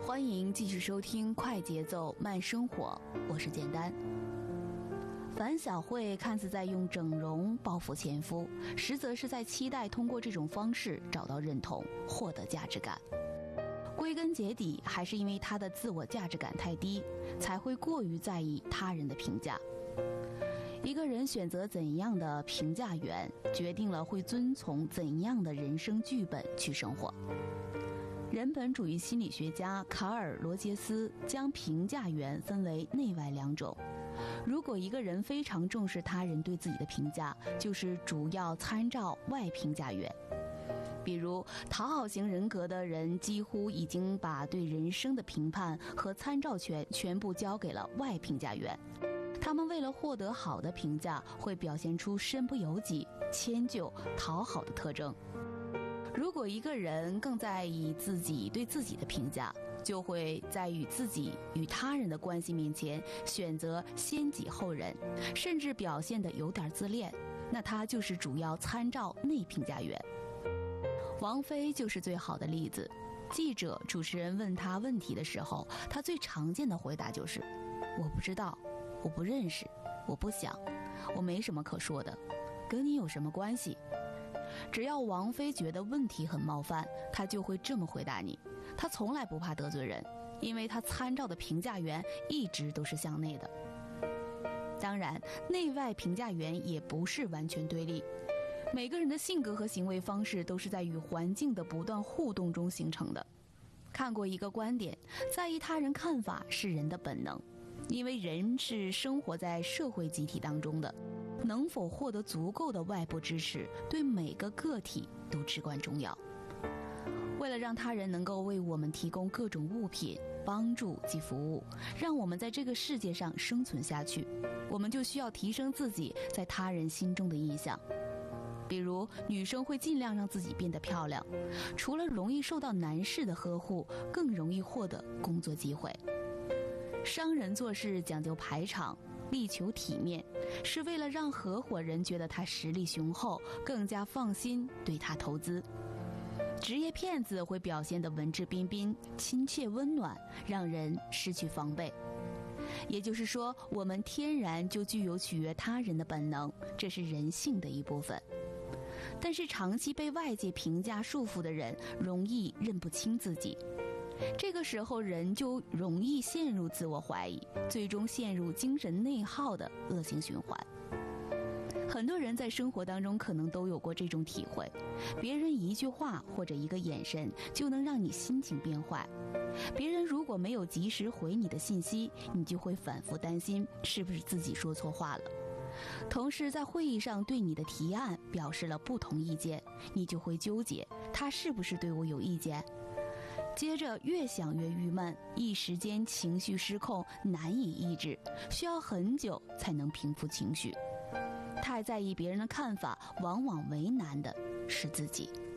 欢迎继续收听快节奏慢生活，我是简单。樊晓慧看似在用整容报复前夫，实则是在期待通过这种方式找到认同，获得价值感。归根结底，还是因为她的自我价值感太低，才会过于在意他人的评价。一个人选择怎样的评价源，决定了会遵从怎样的人生剧本去生活。人本主义心理学家卡尔·罗杰斯将评价源分为内外两种。如果一个人非常重视他人对自己的评价，就是主要参照外评价源。比如讨好型人格的人几乎已经把对人生的评判和参照权全部交给了外评价源。他们为了获得好的评价，会表现出身不由己、迁就、讨好的特征。如果一个人更在意自己对自己的评价，就会在与自己与他人的关系面前选择先己后人，甚至表现得有点自恋，那他就是主要参照内评价源。王菲就是最好的例子。记者、主持人问她问题的时候，她最常见的回答就是：我不知道，我不认识，我不想，我没什么可说的，跟你有什么关系？只要王菲觉得问题很冒犯，她就会这么回答你。她从来不怕得罪人，因为她参照的评价源一直都是向内的。当然，内外评价源也不是完全对立。每个人的性格和行为方式都是在与环境的不断互动中形成的。看过一个观点，在意他人看法是人的本能，因为人是生活在社会集体当中的，能否获得足够的外部支持，对每个个体都至关重要。为了让他人能够为我们提供各种物品、帮助及服务，让我们在这个世界上生存下去，我们就需要提升自己在他人心中的印象。比如，女生会尽量让自己变得漂亮，除了容易受到男士的呵护，更容易获得工作机会。商人做事讲究排场，力求体面，是为了让合伙人觉得他实力雄厚，更加放心对他投资。职业骗子会表现得文质彬彬、亲切温暖，让人失去防备。也就是说，我们天然就具有取悦他人的本能，这是人性的一部分。但是长期被外界评价束缚的人，容易认不清自己。这个时候，人就容易陷入自我怀疑，最终陷入精神内耗的恶性循环。很多人在生活当中可能都有过这种体会，别人一句话或者一个眼神就能让你心情变坏。别人如果没有及时回你的信息，你就会反复担心是不是自己说错话了。同事在会议上对你的提案表示了不同意见，你就会纠结他是不是对我有意见。接着越想越郁闷，一时间情绪失控，难以抑制，需要很久才能平复情绪。太在意别人的看法，往往为难的是自己。